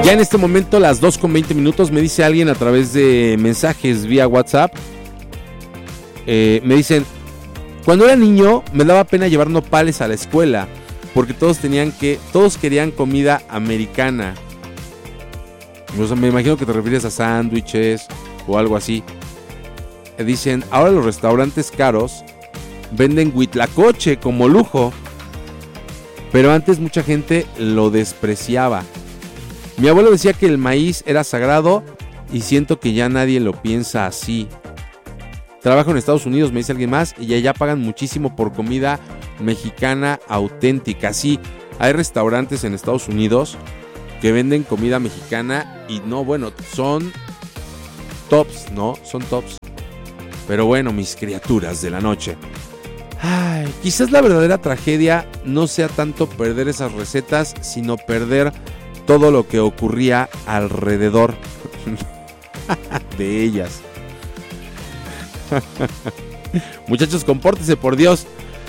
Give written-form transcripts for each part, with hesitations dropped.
Ya en este momento, las 2:20 me dice alguien a través de mensajes vía WhatsApp. Me dicen, cuando era niño me daba pena llevar nopales a la escuela porque todos querían comida americana. O sea, me imagino que te refieres a sándwiches o algo así. Dicen, ahora los restaurantes caros venden huitlacoche como lujo, pero antes mucha gente lo despreciaba. Mi abuelo decía que el maíz era sagrado y siento que ya nadie lo piensa así. Trabajo en Estados Unidos, me dice alguien más, y allá pagan muchísimo por comida mexicana auténtica. Sí, hay restaurantes en Estados Unidos que venden comida mexicana y no, bueno, son tops, ¿no? Son tops. Pero bueno, mis criaturas de la noche. Ay, quizás la verdadera tragedia no sea tanto perder esas recetas, sino perder todo lo que ocurría alrededor de ellas. Muchachos, compórtense, por Dios.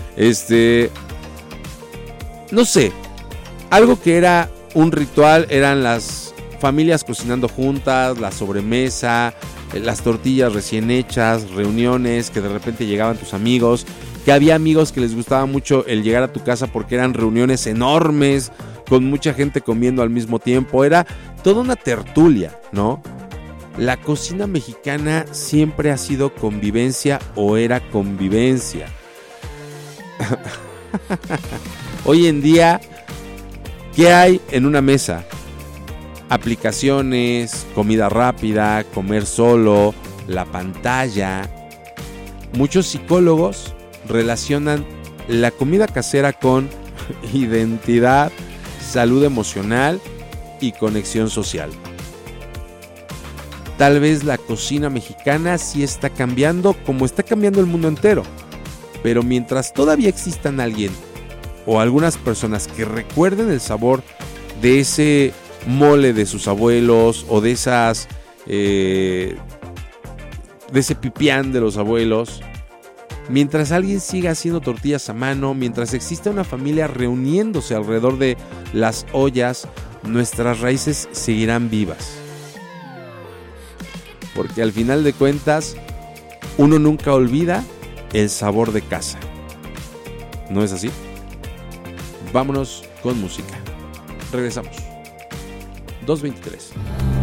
No sé. Algo que era un ritual eran las familias cocinando juntas, la sobremesa, las tortillas recién hechas, reuniones, que de repente llegaban tus amigos, que había amigos que les gustaba mucho el llegar a tu casa porque eran reuniones enormes, con mucha gente comiendo al mismo tiempo. Era toda una tertulia, ¿no? La cocina mexicana siempre ha sido convivencia o era convivencia. Hoy en día, ¿qué hay en una mesa? Aplicaciones, comida rápida, comer solo, la pantalla. Muchos psicólogos relacionan la comida casera con identidad, salud emocional y conexión social. Tal vez la cocina mexicana sí está cambiando como está cambiando el mundo entero. Pero mientras todavía existan alguien o algunas personas que recuerden el sabor de ese mole de sus abuelos o de esas de ese pipián de los abuelos, mientras alguien siga haciendo tortillas a mano, mientras exista una familia reuniéndose alrededor de las ollas, nuestras raíces seguirán vivas. Porque al final de cuentas, uno nunca olvida el sabor de casa. ¿No es así? Vámonos con música. Regresamos. 2:23.